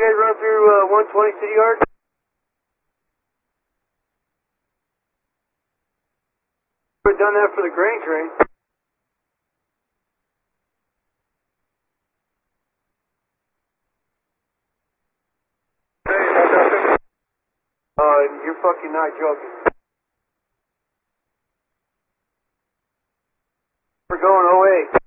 You guys run through 120 City Yard? We've done that for the grain train. You're fucking not joking. We're going 08.